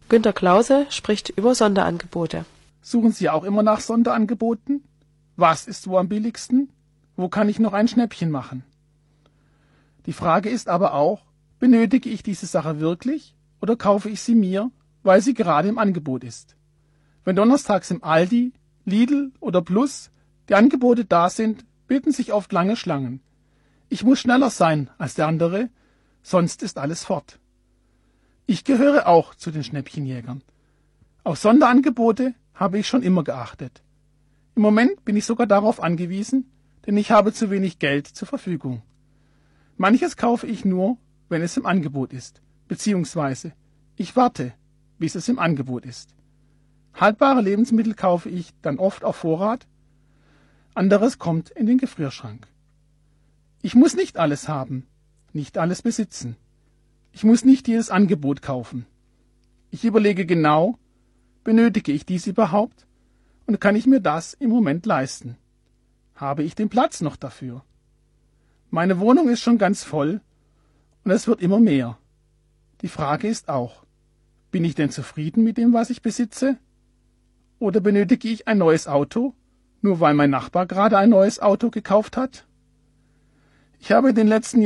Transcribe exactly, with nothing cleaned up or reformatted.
Günter Klause spricht über Sonderangebote. Suchen Sie auch immer nach Sonderangeboten? Was ist wo am billigsten? Wo kann ich noch ein Schnäppchen machen? Die Frage ist aber auch, benötige ich diese Sache wirklich oder kaufe ich sie mir, weil sie gerade im Angebot ist? Wenn donnerstags im Aldi, Lidl oder Plus die Angebote da sind, bilden sich oft lange Schlangen. Ich muss schneller sein als der andere, sonst ist alles fort. Ich gehöre auch zu den Schnäppchenjägern. Auf Sonderangebote habe ich schon immer geachtet. Im Moment bin ich sogar darauf angewiesen, denn ich habe zu wenig Geld zur Verfügung. Manches kaufe ich nur, wenn es im Angebot ist, beziehungsweise ich warte, bis es im Angebot ist. Haltbare Lebensmittel kaufe ich dann oft auf Vorrat, anderes kommt in den Gefrierschrank. Ich muss nicht alles haben, nicht alles besitzen. Ich muss nicht jedes Angebot kaufen. Ich überlege genau, benötige ich dies überhaupt und kann ich mir das im Moment leisten? Habe ich den Platz noch dafür? Meine Wohnung ist schon ganz voll und es wird immer mehr. Die Frage ist auch, bin ich denn zufrieden mit dem, was ich besitze? Oder benötige ich ein neues Auto, nur weil mein Nachbar gerade ein neues Auto gekauft hat? Ich habe in den letzten